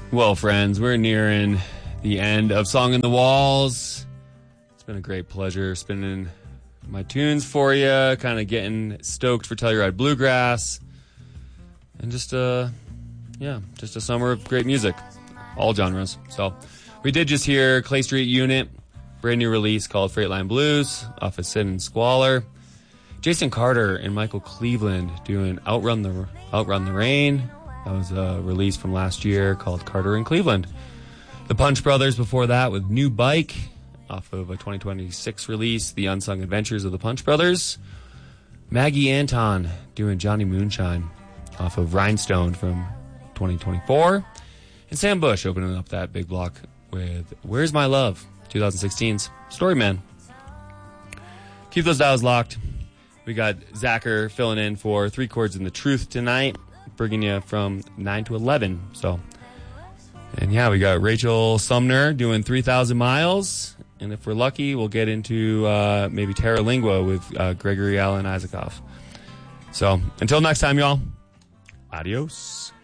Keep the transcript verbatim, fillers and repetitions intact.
Well, friends, we're nearing the end of Song in the Walls. It's been a great pleasure spinning my tunes for you, kind of getting stoked for Telluride Bluegrass, and just uh yeah, just a summer of great music, all genres. So we did just hear Clay Street Unit, brand new release called Freightline Blues off of Sin and Squalor. Jason Carter and Michael Cleveland doing Outrun the Outrun the Rain. That was a release from last year called Carter and Cleveland. The Punch Brothers before that with New Bike off of a twenty twenty-six release, The Unsung Adventures of the Punch Brothers. Maggie Anton doing Johnny Moonshine off of Rhinestone from twenty twenty-four. And Sam Bush opening up that big block with Where's My Love, twenty sixteen's Storyman. Keep those dials locked. We got Zacher filling in for Three Chords in the Truth tonight, bringing you from nine to eleven. So, and yeah, we got Rachel Sumner doing three thousand miles. And if we're lucky, we'll get into uh, maybe Terra Lingua with uh, Gregory Alan Isaacoff. So, until next time, y'all. Adios.